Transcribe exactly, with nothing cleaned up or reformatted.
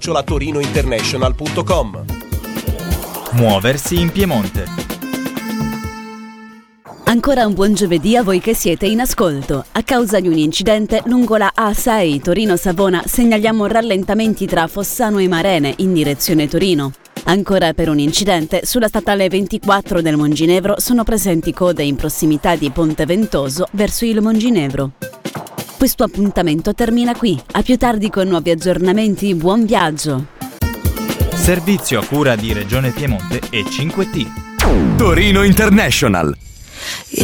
chiocciola torinointernational punto com. Muoversi in Piemonte. Ancora un buon giovedì a voi che siete in ascolto. A causa di un incidente lungo la A sei Torino-Savona segnaliamo rallentamenti tra Fossano e Marene in direzione Torino. Ancora per un incidente sulla statale ventiquattro del Monginevro sono presenti code in prossimità di Ponte Ventoso verso il Monginevro. Questo appuntamento termina qui. A più tardi con nuovi aggiornamenti. Buon viaggio! Servizio a cura di Regione Piemonte e cinque T. Torino International.